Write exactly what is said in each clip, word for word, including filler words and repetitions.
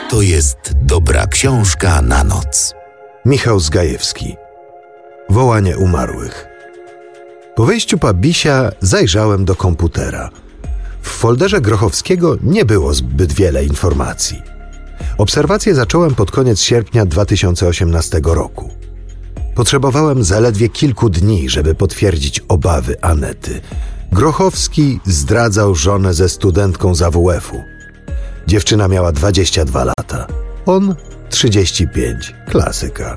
To jest dobra książka na noc. Michał Zgajewski. Wołanie umarłych. Po wyjściu Pabisia zajrzałem do komputera. W folderze Grochowskiego nie było zbyt wiele informacji. Obserwacje zacząłem pod koniec sierpnia dwa tysiące osiemnastego roku. Potrzebowałem zaledwie kilku dni, żeby potwierdzić obawy Anety. Grochowski zdradzał żonę ze studentką z A W F-u. Dziewczyna miała dwadzieścia dwa lata. On trzydzieści pięć. Klasyka.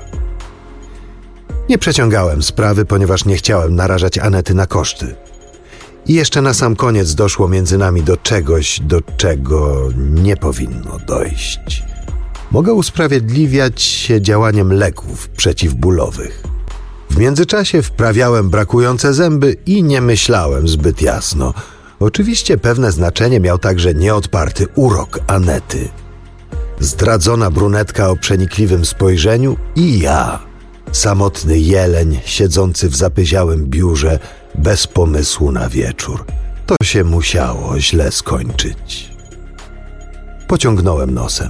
Nie przeciągałem sprawy, ponieważ nie chciałem narażać Anety na koszty. I jeszcze na sam koniec doszło między nami do czegoś, do czego nie powinno dojść. Mogę usprawiedliwiać się działaniem leków przeciwbólowych. W międzyczasie wprawiałem brakujące zęby i nie myślałem zbyt jasno. Oczywiście pewne znaczenie miał także nieodparty urok Anety. Zdradzona brunetka o przenikliwym spojrzeniu i ja, samotny jeleń siedzący w zapyziałym biurze bez pomysłu na wieczór. To się musiało źle skończyć. Pociągnąłem nosem.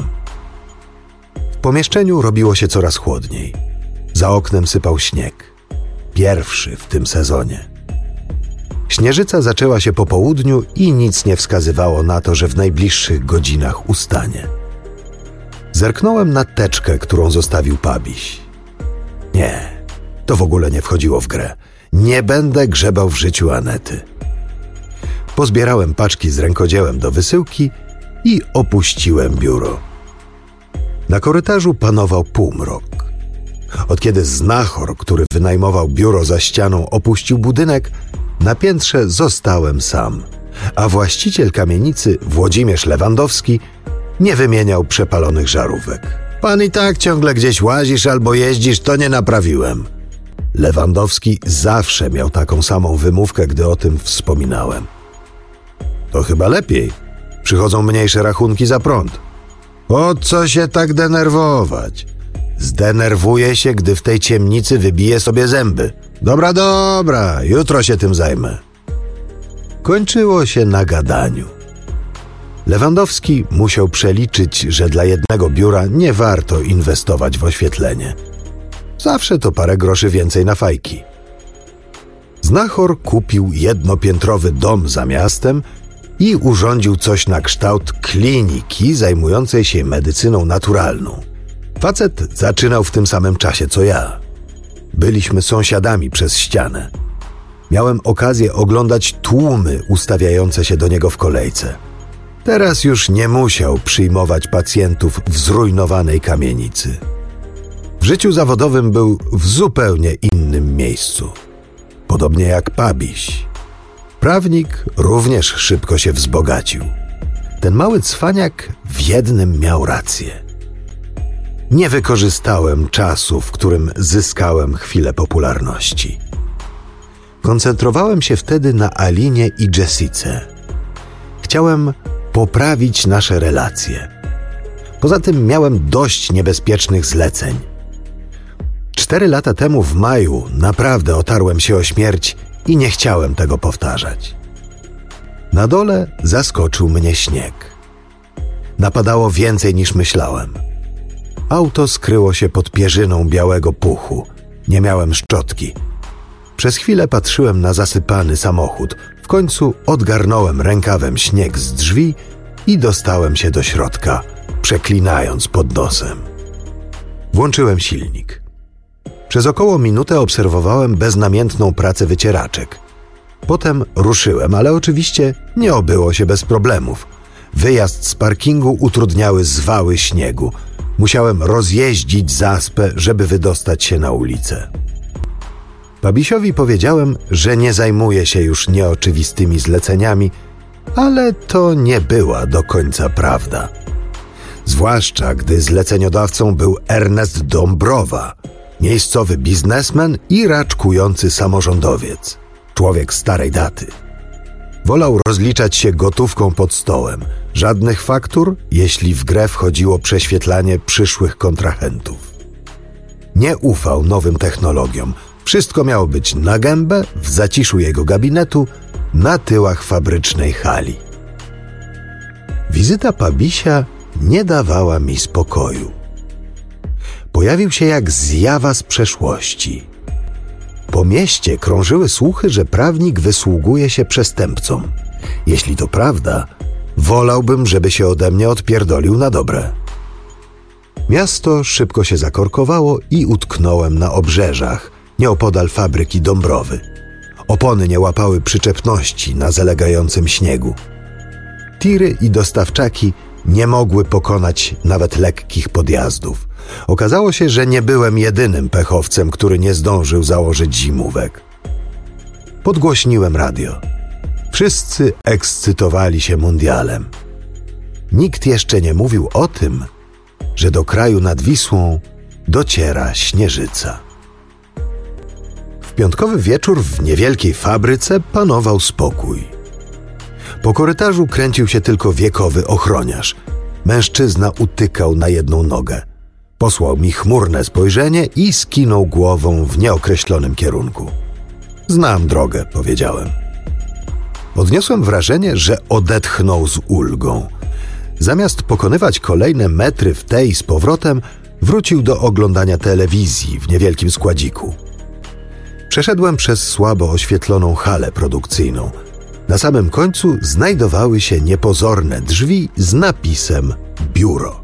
W pomieszczeniu robiło się coraz chłodniej. Za oknem sypał śnieg. Pierwszy w tym sezonie. Śnieżyca zaczęła się po południu i nic nie wskazywało na to, że w najbliższych godzinach ustanie. Zerknąłem na teczkę, którą zostawił Pabiś. Nie, to w ogóle nie wchodziło w grę. Nie będę grzebał w życiu Anety. Pozbierałem paczki z rękodziełem do wysyłki i opuściłem biuro. Na korytarzu panował półmrok. Od kiedy znachor, który wynajmował biuro za ścianą, opuścił budynek, na piętrze zostałem sam, a właściciel kamienicy, Włodzimierz Lewandowski, nie wymieniał przepalonych żarówek. Pan i tak ciągle gdzieś łazisz albo jeździsz, to nie naprawiłem. Lewandowski zawsze miał taką samą wymówkę, gdy o tym wspominałem. To chyba lepiej. Przychodzą mniejsze rachunki za prąd. Po co się tak denerwować? Zdenerwuję się, gdy w tej ciemnicy wybiję sobie zęby. Dobra, dobra, jutro się tym zajmę. Kończyło się na gadaniu. Lewandowski musiał przeliczyć, że dla jednego biura nie warto inwestować w oświetlenie. Zawsze to parę groszy więcej na fajki. Znachor kupił jednopiętrowy dom za miastem i urządził coś na kształt kliniki zajmującej się medycyną naturalną. Facet zaczynał w tym samym czasie co ja. Byliśmy sąsiadami przez ścianę. Miałem okazję oglądać tłumy ustawiające się do niego w kolejce. Teraz już nie musiał przyjmować pacjentów w zrujnowanej kamienicy. W życiu zawodowym był w zupełnie innym miejscu. Podobnie jak Pabiś. Prawnik również szybko się wzbogacił. Ten mały cwaniak w jednym miał rację. Nie wykorzystałem czasu, w którym zyskałem chwilę popularności. Koncentrowałem się wtedy na Alinie i Jessice. Chciałem poprawić nasze relacje. Poza tym miałem dość niebezpiecznych zleceń. Cztery lata temu w maju naprawdę otarłem się o śmierć i nie chciałem tego powtarzać. Na dole zaskoczył mnie śnieg. Napadało więcej niż myślałem. Auto skryło się pod pierzyną białego puchu. Nie miałem szczotki. Przez chwilę patrzyłem na zasypany samochód. W końcu odgarnąłem rękawem śnieg z drzwi i dostałem się do środka, przeklinając pod nosem. Włączyłem silnik. Przez około minutę obserwowałem beznamiętną pracę wycieraczek. Potem ruszyłem, ale oczywiście nie obyło się bez problemów. Wyjazd z parkingu utrudniały zwały śniegu. Musiałem rozjeździć zaspę, żeby wydostać się na ulicę. Pabisiowi powiedziałem, że nie zajmuję się już nieoczywistymi zleceniami, ale to nie była do końca prawda. Zwłaszcza, gdy zleceniodawcą był Ernest Dąbrowa, miejscowy biznesmen i raczkujący samorządowiec, człowiek starej daty. Wolał rozliczać się gotówką pod stołem. Żadnych faktur, jeśli w grę wchodziło prześwietlanie przyszłych kontrahentów. Nie ufał nowym technologiom. Wszystko miało być na gębę, w zaciszu jego gabinetu, na tyłach fabrycznej hali. Wizyta Pabisia nie dawała mi spokoju. Pojawił się jak zjawa z przeszłości. Po mieście krążyły słuchy, że prawnik wysługuje się przestępcom. Jeśli to prawda, wolałbym, żeby się ode mnie odpierdolił na dobre. Miasto szybko się zakorkowało i utknąłem na obrzeżach, nieopodal fabryki Dąbrowy. Opony nie łapały przyczepności na zalegającym śniegu. Tiry i dostawczaki nie mogły pokonać nawet lekkich podjazdów. Okazało się, że nie byłem jedynym pechowcem, który nie zdążył założyć zimówek. Podgłośniłem radio. Wszyscy ekscytowali się mundialem. Nikt jeszcze nie mówił o tym, że do kraju nad Wisłą dociera śnieżyca. W piątkowy wieczór w niewielkiej fabryce panował spokój. Po korytarzu kręcił się tylko wiekowy ochroniarz. Mężczyzna utykał na jedną nogę. Posłał mi chmurne spojrzenie i skinął głową w nieokreślonym kierunku. Znam drogę, powiedziałem. Odniosłem wrażenie, że odetchnął z ulgą. Zamiast pokonywać kolejne metry w tej z powrotem, wrócił do oglądania telewizji w niewielkim składziku. Przeszedłem przez słabo oświetloną halę produkcyjną. Na samym końcu znajdowały się niepozorne drzwi z napisem biuro.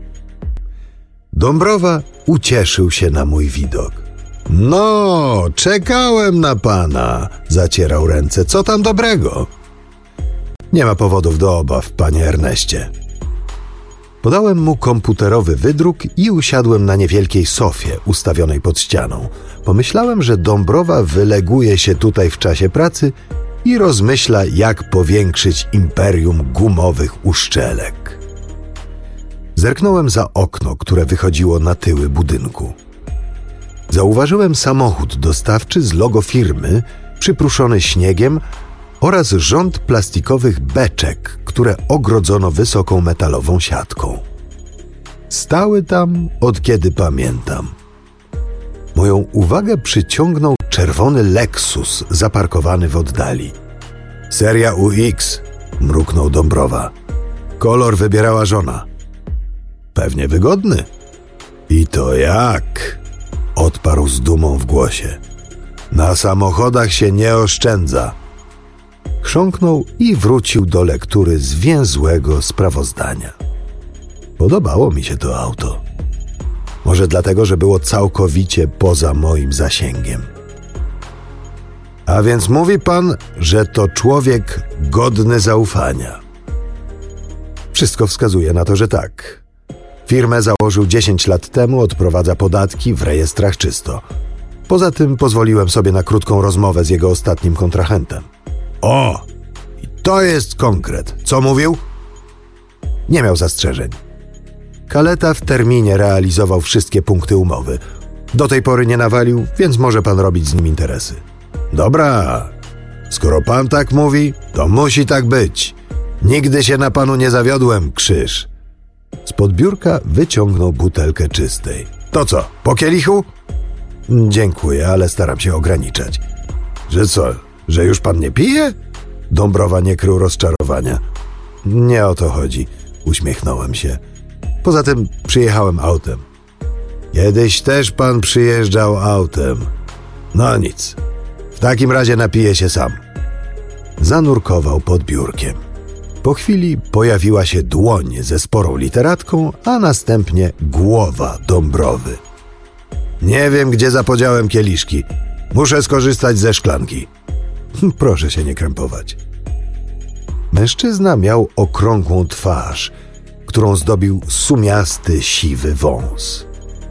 Dąbrowa ucieszył się na mój widok. No, czekałem na pana, zacierał ręce. Co tam dobrego? Nie ma powodów do obaw, panie Erneście. Podałem mu komputerowy wydruk i usiadłem na niewielkiej sofie ustawionej pod ścianą. Pomyślałem, że Dąbrowa wyleguje się tutaj w czasie pracy i rozmyśla, jak powiększyć imperium gumowych uszczelek. Zerknąłem za okno, które wychodziło na tyły budynku. Zauważyłem samochód dostawczy z logo firmy, przypruszony śniegiem, oraz rząd plastikowych beczek, które ogrodzono wysoką metalową siatką. Stały tam od kiedy pamiętam. Moją uwagę przyciągnął czerwony Lexus zaparkowany w oddali. Seria U X, mruknął Dąbrowa. Kolor wybierała żona. Pewnie wygodny. I to jak? Odparł z dumą w głosie. Na samochodach się nie oszczędza. Chrząknął i wrócił do lektury zwięzłego sprawozdania. Podobało mi się to auto. Może dlatego, że było całkowicie poza moim zasięgiem. A więc mówi pan, że to człowiek godny zaufania. Wszystko wskazuje na to, że tak. Firmę założył dziesięć lat temu, odprowadza podatki, w rejestrach czysto. Poza tym pozwoliłem sobie na krótką rozmowę z jego ostatnim kontrahentem. O! I to jest konkret. Co mówił? Nie miał zastrzeżeń. Kaleta w terminie realizował wszystkie punkty umowy. Do tej pory nie nawalił, więc może pan robić z nim interesy. Dobra. Skoro pan tak mówi, to musi tak być. Nigdy się na panu nie zawiodłem, Krzyż. Spod biurka wyciągnął butelkę czystej. To co, po kielichu? Dziękuję, ale staram się ograniczać. Że co, że już pan nie pije? Dąbrowa nie krył rozczarowania. Nie o to chodzi, uśmiechnąłem się. Poza tym przyjechałem autem. Kiedyś też pan przyjeżdżał autem. No nic, w takim razie napiję się sam. Zanurkował pod biurkiem. Po chwili pojawiła się dłoń ze sporą literatką, a następnie głowa Dąbrowy. Nie wiem, gdzie zapodziałem kieliszki. Muszę skorzystać ze szklanki. Proszę się nie krępować. Mężczyzna miał okrągłą twarz, którą zdobił sumiasty, siwy wąs.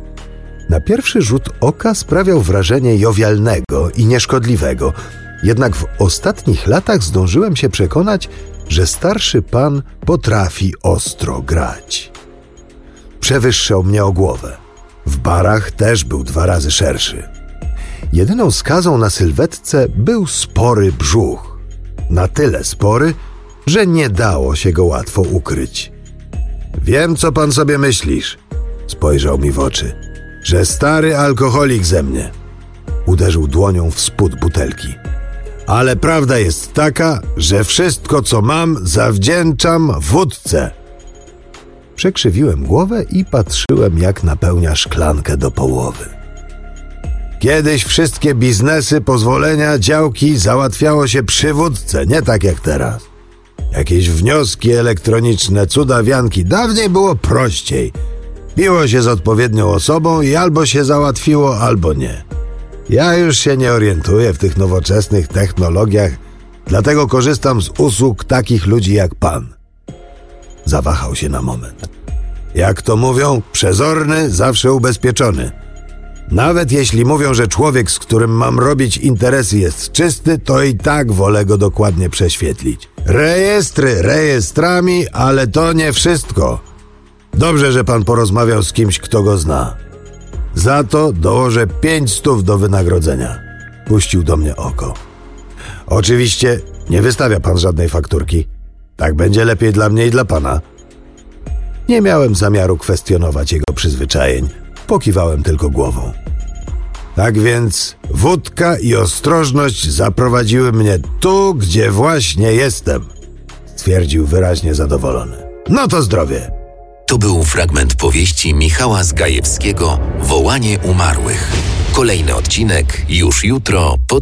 Na pierwszy rzut oka sprawiał wrażenie jowialnego i nieszkodliwego, jednak w ostatnich latach zdążyłem się przekonać, że starszy pan potrafi ostro grać. Przewyższał mnie o głowę. W barach też był dwa razy szerszy. Jedyną skazą na sylwetce był spory brzuch. Na tyle spory, że nie dało się go łatwo ukryć. Wiem, co pan sobie myślisz, spojrzał mi w oczy, że stary alkoholik ze mnie. Uderzył dłonią w spód butelki. Ale prawda jest taka, że wszystko, co mam, zawdzięczam wódce. Przekrzywiłem głowę i patrzyłem, jak napełnia szklankę do połowy. Kiedyś wszystkie biznesy, pozwolenia, działki załatwiało się przy wódce, nie tak jak teraz. Jakieś wnioski elektroniczne, cudawianki. Dawniej było prościej. Piło się z odpowiednią osobą i albo się załatwiło, albo nie. Ja już się nie orientuję w tych nowoczesnych technologiach, dlatego korzystam z usług takich ludzi jak pan. Zawahał się na moment. Jak to mówią, przezorny, zawsze ubezpieczony. Nawet jeśli mówią, że człowiek, z którym mam robić interesy, jest czysty, to i tak wolę go dokładnie prześwietlić. Rejestry rejestrami, ale to nie wszystko. Dobrze, że pan porozmawiał z kimś, kto go zna. Za to dołożę pięć stów do wynagrodzenia. Puścił do mnie oko. Oczywiście nie wystawia pan żadnej fakturki. Tak będzie lepiej dla mnie i dla pana. Nie miałem zamiaru kwestionować jego przyzwyczajeń. Pokiwałem tylko głową. Tak więc wódka i ostrożność zaprowadziły mnie tu, gdzie właśnie jestem, stwierdził wyraźnie zadowolony. No to zdrowie. To był fragment powieści Michała Zgajewskiego „Wołanie umarłych”. Kolejny odcinek już jutro po